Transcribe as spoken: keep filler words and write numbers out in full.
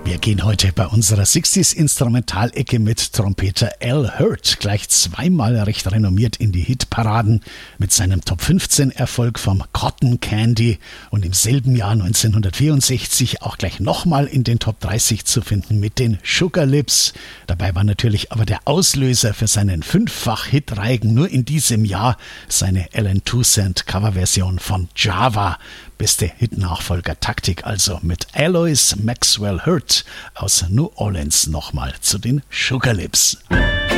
Wir gehen heute bei unserer sechziger Instrumentalecke mit Trompeter Al Hirt gleich zweimal recht renommiert in die Hitparaden mit seinem Top fünfzehn Erfolg vom Cotton Candy und im selben Jahr neunzehnhundertvierundsechzig auch gleich nochmal in den Top dreißig zu finden mit den Sugar Lips. Dabei war natürlich aber der Auslöser für seinen Fünffach-Hitreigen nur in diesem Jahr seine Alan Toussaint Coverversion von Java. Beste Hit-Nachfolger Taktik also mit Alois Maxwell Hirt aus New Orleans nochmal zu den Sugar Lips.